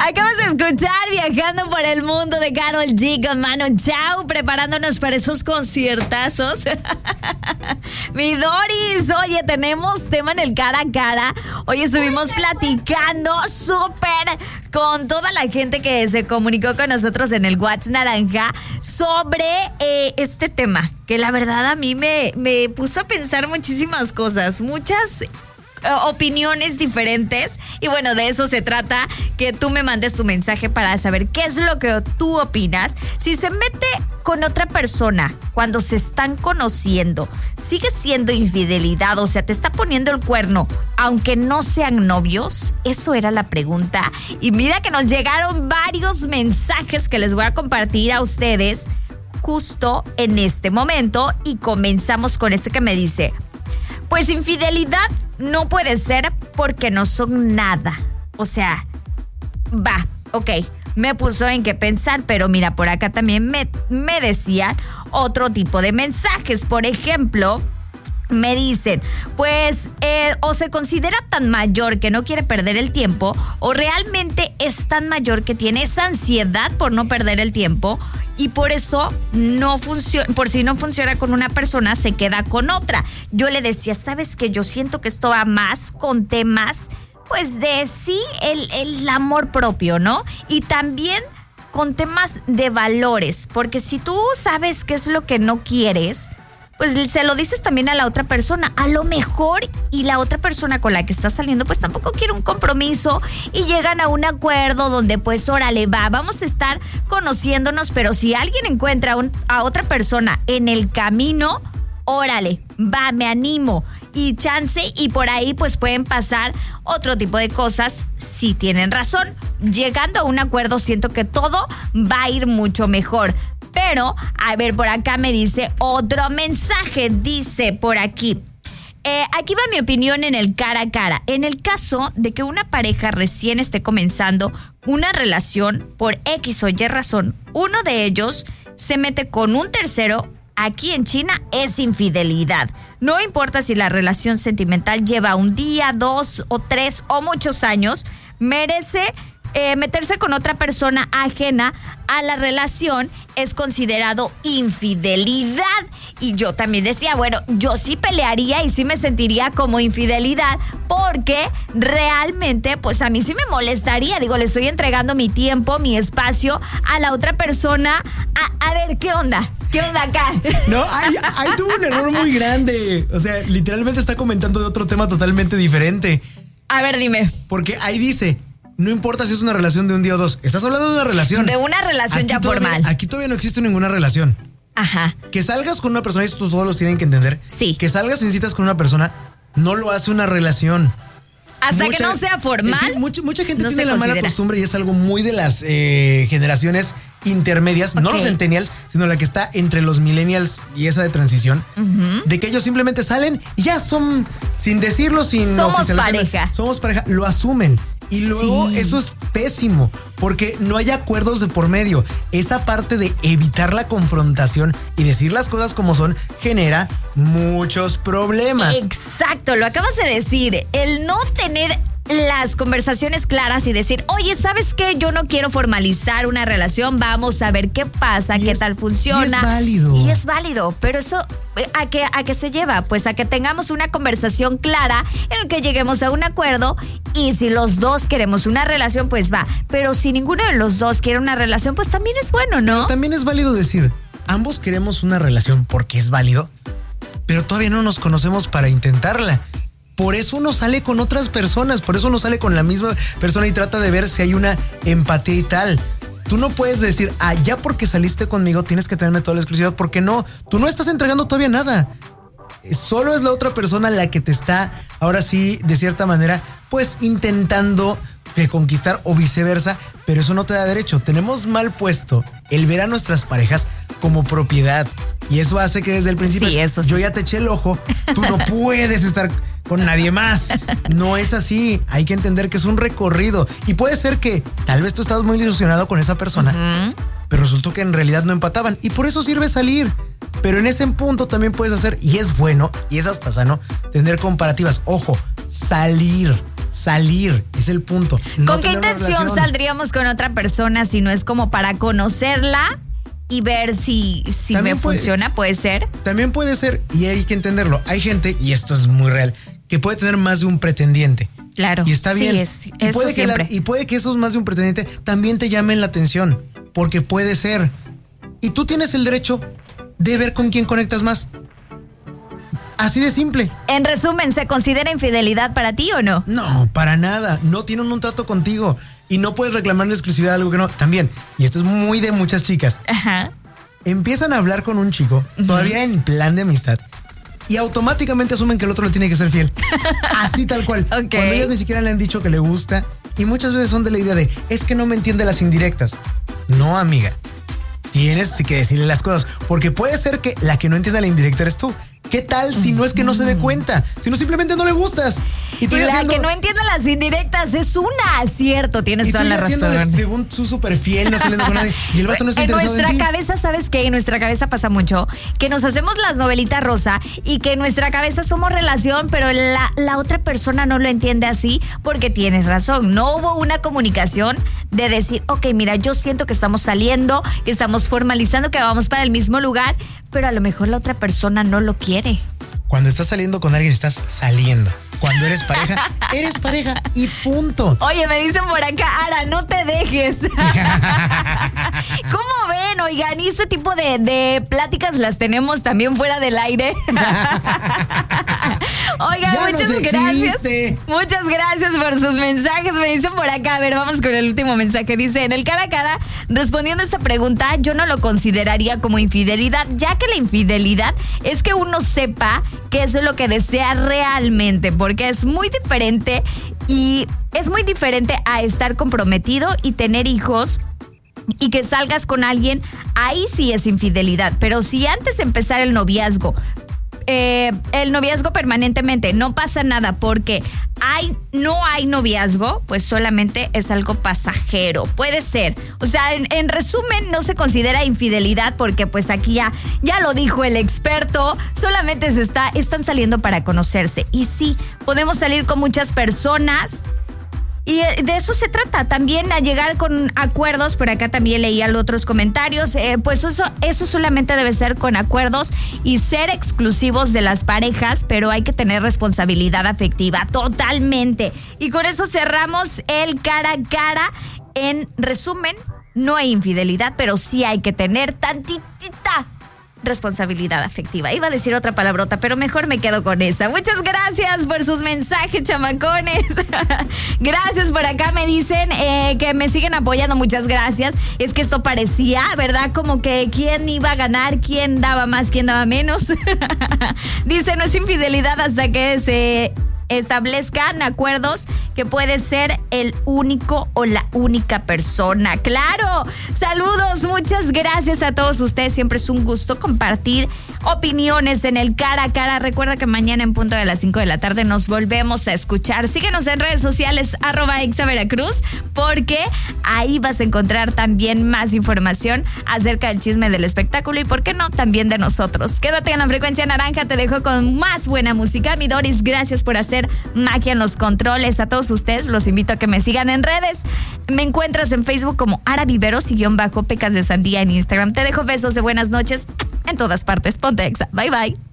Acabas de escuchar Viajando por el Mundo de Karol G con Manu Chao, preparándonos para esos conciertazos. Mi Doris, oye, tenemos tema en el cara a cara. Hoy estuvimos platicando súper con toda la gente que se comunicó con nosotros en el WhatsApp Naranja sobre este tema, que la verdad a mí me puso a pensar muchísimas cosas, muchas opiniones diferentes. Y bueno, de eso se trata, que tú me mandes tu mensaje para saber qué es lo que tú opinas. Si se mete con otra persona cuando se están conociendo, ¿sigue siendo infidelidad? O sea, ¿te está poniendo el cuerno aunque no sean novios? Eso era la pregunta. Y mira que nos llegaron varios mensajes que les voy a compartir a ustedes justo en este momento. Y comenzamos con este que me dice: pues infidelidad no puede ser porque no son nada. O sea, va, ok, me puso en qué pensar, pero mira, por acá también me decían otro tipo de mensajes. Por ejemplo, me dicen, pues, o se considera tan mayor que no quiere perder el tiempo, o realmente es tan mayor que tiene esa ansiedad por no perder el tiempo, y por eso no funciona, por si no funciona con una persona, se queda con otra. Yo le decía, ¿sabes qué? Yo siento que esto va más con temas, pues, de sí, el amor propio, ¿no? Y también con temas de valores, porque si tú sabes qué es lo que no quieres, pues se lo dices también a la otra persona. A lo mejor y la otra persona con la que estás saliendo pues tampoco quiere un compromiso y llegan a un acuerdo donde pues órale, vamos a estar conociéndonos, pero si alguien encuentra a otra persona en el camino, órale, me animo y chance, y por ahí pues pueden pasar otro tipo de cosas. Si tienen razón, llegando a un acuerdo siento que todo va a ir mucho mejor. Pero, a ver, por acá me dice otro mensaje, dice por aquí. Aquí va mi opinión en el cara a cara. En el caso de que una pareja recién esté comenzando una relación por X o Y razón, uno de ellos se mete con un tercero, aquí en China es infidelidad. No importa si la relación sentimental lleva un día, 2 o 3 o muchos años, merece meterse con otra persona ajena a la relación, es considerado infidelidad. Y yo también decía, bueno, yo sí pelearía y sí me sentiría como infidelidad, porque realmente pues a mí sí me molestaría. Digo, le estoy entregando mi tiempo, mi espacio a la otra persona. A ver, ¿qué onda? ¿Qué onda acá? No, ahí tuvo un error muy grande. O sea, literalmente está comentando de otro tema totalmente diferente. A ver, dime. Porque ahí dice, no importa si es una relación de un día o dos. Estás hablando de una relación. De una relación ya formal. Aquí todavía no existe ninguna relación. Ajá. Que salgas con una persona, y esto todos los tienen que entender. Sí. Que salgas en citas con una persona no lo hace una relación. Hasta que no sea formal. Sí, mucha gente no tiene la mala costumbre, y es algo muy de las generaciones intermedias, okay. No los centennials, sino la que está entre los millennials y esa de transición, de que ellos simplemente salen y ya son, sin decirlo, sin oficializar, somos pareja, lo asumen. Y luego eso es pésimo, porque no hay acuerdos de por medio. Esa parte de evitar la confrontación y decir las cosas como son genera muchos problemas. Exacto, lo acabas de decir. El no tener las conversaciones claras y decir, oye, ¿sabes qué? Yo no quiero formalizar una relación, vamos a ver qué pasa, qué tal funciona. Y es válido. Y es válido, pero eso, ¿a qué se lleva? Pues a que tengamos una conversación clara en la que lleguemos a un acuerdo, y si los dos queremos una relación, pues va. Pero si ninguno de los dos quiere una relación, pues también es bueno, ¿no? Pero también es válido decir, ambos queremos una relación porque es válido, pero todavía no nos conocemos para intentarla. Por eso uno sale con otras personas, por eso uno sale con la misma persona y trata de ver si hay una empatía y tal. Tú no puedes decir, ya porque saliste conmigo tienes que tenerme toda la exclusividad, porque no, tú no estás entregando todavía nada. Solo es la otra persona la que te está, ahora sí, de cierta manera, pues intentando conquistar o viceversa, pero eso no te da derecho. Tenemos mal puesto el ver a nuestras parejas como propiedad, y eso hace que desde el principio yo ya te eché el ojo, tú no puedes estar con nadie más. No es así. Hay que entender que es un recorrido, y puede ser que tal vez tú estabas muy ilusionado con esa persona, pero resultó que en realidad no empataban, y por eso sirve salir. Pero en ese punto también puedes hacer, y es bueno y es hasta sano, tener comparativas. Ojo, salir salir, es el punto. ¿Con qué intención saldríamos con otra persona si no es como para conocerla y ver si me funciona? Puede ser. También puede ser, y hay que entenderlo. Hay gente, y esto es muy real, que puede tener más de un pretendiente. Claro. Y está bien. Sí, eso siempre. Y puede que esos más de un pretendiente también te llamen la atención, porque puede ser. Y tú tienes el derecho de ver con quién conectas más. Así de simple. En resumen, ¿se considera infidelidad para ti o no? No, para nada. No tienen un trato contigo y no puedes reclamar la exclusividad de algo que no. También, y esto es muy de muchas chicas. Ajá. Empiezan a hablar con un chico, todavía en plan de amistad, y automáticamente asumen que el otro le tiene que ser fiel. Así tal cual. Okay. Cuando ellos ni siquiera le han dicho que le gusta, y muchas veces son de la idea de, es que no me entiende las indirectas. No, amiga. Tienes que decirle las cosas, porque puede ser que la que no entienda la indirecta eres tú. ¿Qué tal si no es que no se dé cuenta? Si no, simplemente no le gustas. Y la que no entiende las indirectas es una. Cierto, tienes toda la razón. Según su super fiel, no saliendo con nadie. Y el vato no está interesado en ti. En nuestra cabeza, ¿sabes qué? En nuestra cabeza pasa mucho que nos hacemos las novelitas rosa y que en nuestra cabeza somos relación, pero la otra persona no lo entiende así, porque tienes razón. No hubo una comunicación de decir, ok, mira, yo siento que estamos saliendo, que estamos formalizando, que vamos para el mismo lugar, pero a lo mejor la otra persona no lo quiere. Cuando estás saliendo con alguien, estás saliendo. Cuando eres pareja y punto. Oye, me dicen por acá, Ara, no te dejes. ¿Cómo ven? Oigan, y este tipo de pláticas las tenemos también fuera del aire. Oigan, muchas gracias. Muchas gracias por sus mensajes. Me dicen por acá, a ver, vamos con el último mensaje. Dice, en el cara a cara, respondiendo a esta pregunta, yo no lo consideraría como infidelidad, ya que la infidelidad es que uno sepa qué es lo que desea realmente, porque es muy diferente a estar comprometido y tener hijos y que salgas con alguien. Ahí sí es infidelidad, pero si antes de empezar el noviazgo permanentemente no pasa nada porque no hay noviazgo, pues solamente es algo pasajero. Puede ser. O sea, en resumen, no se considera infidelidad porque pues aquí ya lo dijo el experto, solamente están saliendo para conocerse. Y sí, podemos salir con muchas personas. Y de eso se trata, también a llegar con acuerdos. Por acá también leía otros comentarios. Pues eso solamente debe ser con acuerdos y ser exclusivos de las parejas, pero hay que tener responsabilidad afectiva, totalmente. Y con eso cerramos el cara a cara. En resumen, no hay infidelidad, pero sí hay que tener tantitita responsabilidad afectiva. Iba a decir otra palabrota, pero mejor me quedo con esa. Muchas gracias por sus mensajes, chamacones. Gracias por acá, me dicen que me siguen apoyando. Muchas gracias. Es que esto parecía, ¿verdad? Como que quién iba a ganar, quién daba más, quién daba menos. Dice, no es infidelidad hasta que se establezcan acuerdos que puede ser el único o la única persona. ¡Claro! Saludos, muchas gracias a todos ustedes. Siempre es un gusto compartir opiniones en el cara a cara. Recuerda que mañana en punto de las 5 de la tarde nos volvemos a escuchar. Síguenos en redes sociales @exaveracruz, porque ahí vas a encontrar también más información acerca del chisme del espectáculo y, ¿por qué no?, también de nosotros. Quédate en la frecuencia naranja, te dejo con más buena música. Mi Doris, gracias por hacer magia en los controles. A todos ustedes los invito a que me sigan en redes. Me encuentras en Facebook como Ara Viveros y _pecas de sandía en Instagram. Te dejo besos de buenas noches en todas partes. Ponte Exa. Bye bye.